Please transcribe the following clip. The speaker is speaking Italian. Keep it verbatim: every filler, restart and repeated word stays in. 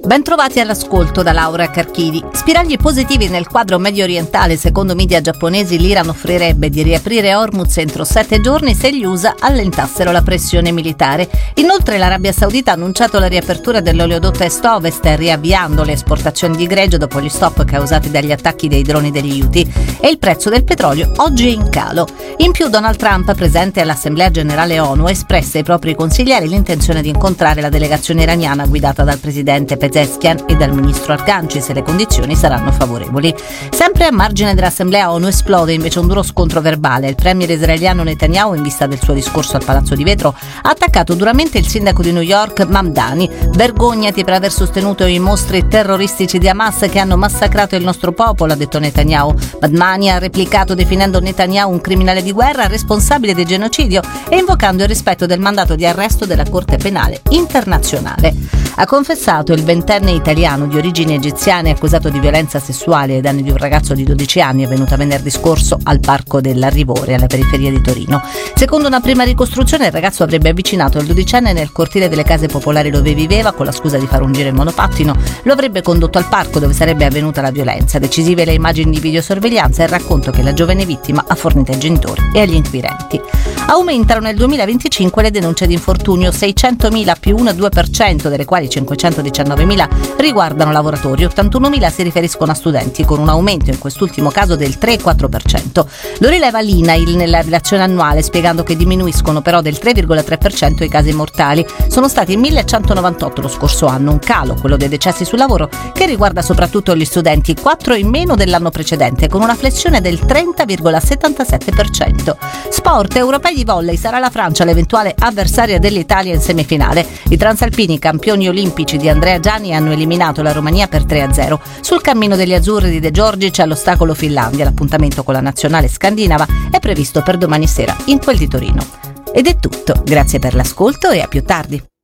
Bentrovati all'ascolto da Laura Carchidi. Spiragli positivi nel quadro medio orientale. Secondo media giapponesi, l'Iran offrirebbe di riaprire Hormuz entro sette giorni se gli U S A allentassero la pressione militare. Inoltre l'Arabia Saudita ha annunciato la riapertura dell'oleodotto est-ovest, riavviando le esportazioni di greggio dopo gli stop causati dagli attacchi dei droni degli Houthi, e il prezzo del petrolio oggi è in calo. In più, Donald Trump, presente all'Assemblea Generale ONU, ha espresso ai propri consiglieri l'intenzione di incontrare la delegazione iraniana guidata dal presidente Pezeshkian e dal ministro Arganci se le condizioni saranno favorevoli. Sempre a margine dell'Assemblea ONU esplode invece un duro scontro verbale. Il premier israeliano Netanyahu, in vista del suo discorso al Palazzo di Vetro, ha attaccato duramente il sindaco di New York Mamdani. Vergognati per aver sostenuto i mostri terroristici di Hamas che hanno massacrato il nostro popolo, ha detto Netanyahu. Mamdani ha replicato definendo Netanyahu un criminale di guerra responsabile del genocidio e invocando il rispetto del mandato di arresto della Corte Penale Internazionale. Ha confessato il ventenne italiano di origini egiziane accusato di violenza sessuale ai danni di un ragazzo di dodici anni avvenuta venerdì scorso al Parco dell'Arrivore, alla periferia di Torino. Secondo una prima ricostruzione, il ragazzo avrebbe avvicinato il dodicenne nel cortile delle case popolari dove viveva con la scusa di fare un giro in monopattino. Lo avrebbe condotto al parco dove sarebbe avvenuta la violenza. Decisive le immagini di videosorveglianza e il racconto che la giovane vittima ha fornito ai genitori e agli inquirenti. Aumentano nel duemilaventicinque le denunce di infortunio, seicentomila più uno virgola due per cento, delle quali cinquecentodiciannovemila riguardano lavoratori, ottantunomila si riferiscono a studenti, con un aumento in quest'ultimo caso del tre virgola quattro per cento. Lo rileva l'INAIL nella relazione annuale, spiegando che diminuiscono però del tre virgola tre per cento i casi mortali. Sono stati millecentonovantotto lo scorso anno, un calo, quello dei decessi sul lavoro, che riguarda soprattutto gli studenti, quattro in meno dell'anno precedente, con una flessione del trenta virgola settantasette per cento. Sport, europei di volley, sarà la Francia l'eventuale avversaria dell'Italia in semifinale. I transalpini, campioni olimpici di Andrea Gianni, hanno eliminato la Romania per tre a zero. Sul cammino degli azzurri di De Giorgi c'è l'ostacolo Finlandia. L'appuntamento con la nazionale scandinava è previsto per domani sera in quel di Torino. Ed è tutto, grazie per l'ascolto e a più tardi.